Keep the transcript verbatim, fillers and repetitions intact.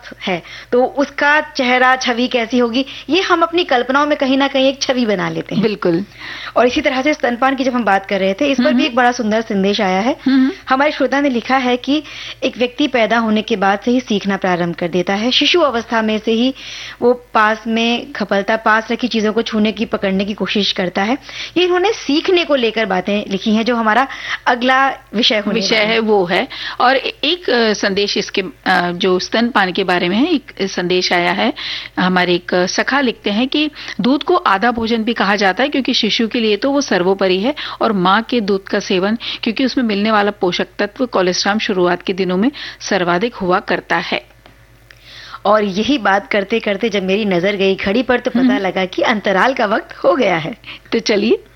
स्वस्थ है तो उसका चेहरा छवि कैसी होगी, ये हम अपनी कल्पनाओं में कहीं ना कहीं एक छवि बना लेते हैं। बिल्कुल। और इसी तरह से स्तनपान की जब हम बात कर रहे थे, इस पर भी एक बड़ा सुंदर संदेश आया है। हमारे श्रोता ने लिखा है कि एक व्यक्ति पैदा होने के बाद से ही सीखना प्रारंभ कर देता है। शिशु अवस्था में से ही वो पास में खपलता, पास रखी चीजों को छूने की, पकड़ने की कोशिश करता है। ये इन्होंने सीखने को लेकर बातें लिखी हैं, जो हमारा अगला विषय होने विषय है वो है। और एक संदेश इसके जो स्तनपान के बारे में है, एक संदेश आया है। हमारे एक सखा लिखते हैं कि दूध को आधा भोजन भी कहा जाता है, क्योंकि शिशु के लिए तो वो सर्वोपरि है, और माँ के दूध का सेवन, क्योंकि उसमें मिलने वाला पोषक तत्व कोलेस्ट्रॉल शुरुआत के दिनों में सर्वाधिक हुआ करता है। और यही बात करते करते जब मेरी नजर गई घड़ी पर, तो पता लगा कि अंतराल का वक्त हो गया है। तो चलिए